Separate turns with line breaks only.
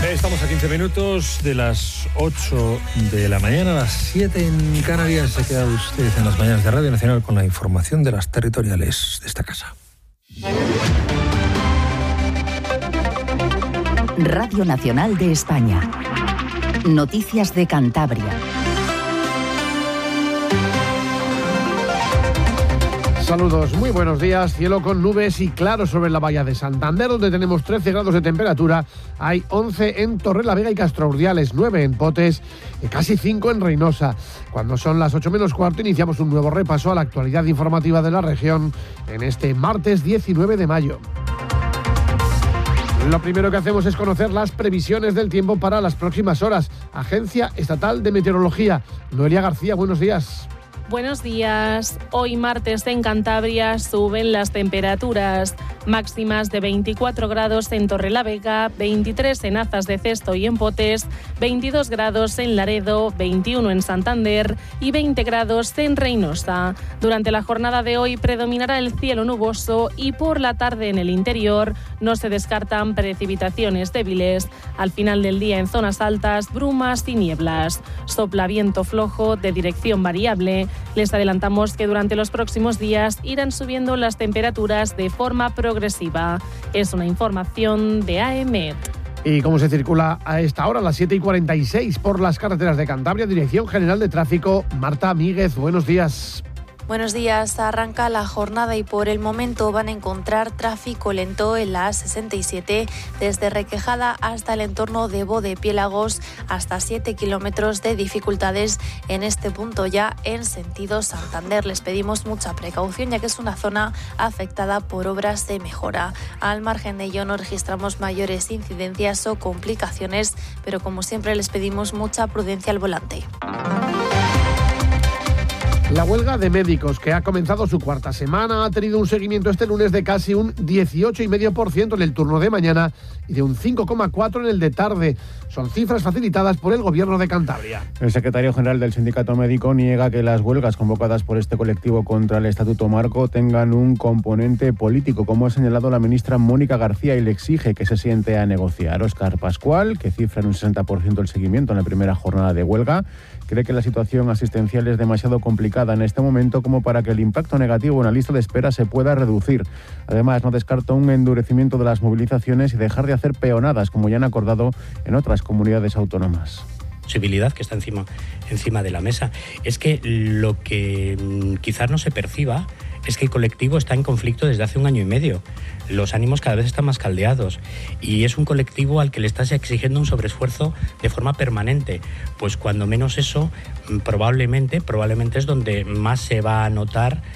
Estamos a 15 minutos de las 8 de la mañana, a las 7 en Canarias. Se queda usted en las mañanas de Radio Nacional con la información de las territoriales de esta casa.
Radio Nacional de España. Noticias de Cantabria.
Saludos, muy buenos días. Cielo con nubes y claro sobre la bahía de Santander, donde tenemos 13 grados de temperatura. Hay 11 en Torrelavega y Castraurdiales, 9 en Potes y casi 5 en Reynosa. Cuando son las 8 menos cuarto, iniciamos un nuevo repaso a la actualidad informativa de la región en este martes 19 de mayo. Lo primero que hacemos es conocer las previsiones del tiempo para las próximas horas. Agencia Estatal de Meteorología. Noelia García, buenos días.
Buenos días. Hoy martes en Cantabria suben las temperaturas máximas de 24 grados en Torrelavega, 23 en Azas de Cesto y en Potes, 22 grados en Laredo, 21 en Santander y 20 grados en Reynosa. Durante la jornada de hoy predominará el cielo nuboso y por la tarde en el interior no se descartan precipitaciones débiles. Al final del día en zonas altas, brumas y nieblas. Sopla viento flojo de dirección variable. Les adelantamos que durante los próximos días irán subiendo las temperaturas de forma progresiva. Es una información de AEMET.
¿Y cómo se circula a esta hora, a las 7:46, por las carreteras de Cantabria? Dirección General de Tráfico, Marta Míguez, buenos días.
Buenos días, arranca la jornada y por el momento van a encontrar tráfico lento en la A67 desde Requejada hasta el entorno de Bodepiélagos, hasta 7 kilómetros de dificultades en este punto ya en sentido Santander. Les pedimos mucha precaución ya que es una zona afectada por obras de mejora. Al margen de ello no registramos mayores incidencias o complicaciones, pero como siempre les pedimos mucha prudencia al volante.
La huelga de médicos, que ha comenzado su cuarta semana, ha tenido un seguimiento este lunes de casi un 18,5% en el turno de mañana y de un 5,4% en el de tarde. Son cifras facilitadas por el Gobierno de Cantabria.
El secretario general del Sindicato Médico niega que las huelgas convocadas por este colectivo contra el Estatuto Marco tengan un componente político, como ha señalado la ministra Mónica García, y le exige que se siente a negociar. Óscar Pascual, que cifra en un 60% el seguimiento en la primera jornada de huelga, cree que la situación asistencial es demasiado complicada en este momento como para que el impacto negativo en la lista de espera se pueda reducir. Además, no descarta un endurecimiento de las movilizaciones y dejar de hacer peonadas, como ya han acordado en otras comunidades autónomas.
Posibilidad que está encima de la mesa. Es que lo que quizás no se perciba es que el colectivo está en conflicto desde hace 1 año y medio. Los ánimos cada vez están más caldeados y es un colectivo al que le estás exigiendo un sobreesfuerzo de forma permanente. Pues cuando menos eso, probablemente es donde más se va a notar